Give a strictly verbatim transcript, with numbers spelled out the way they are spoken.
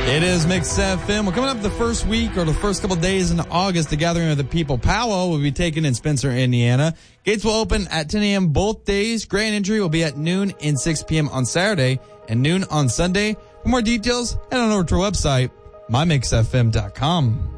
It is Mix F M. We're coming up the first week or the first couple days in August. The Gathering of the People powwow will be taken in Spencer, Indiana. Gates will open at ten a.m. both days. Grand entry will be at noon and six p.m. on Saturday and noon on Sunday. For more details, head on over to our website, my mix f m dot com.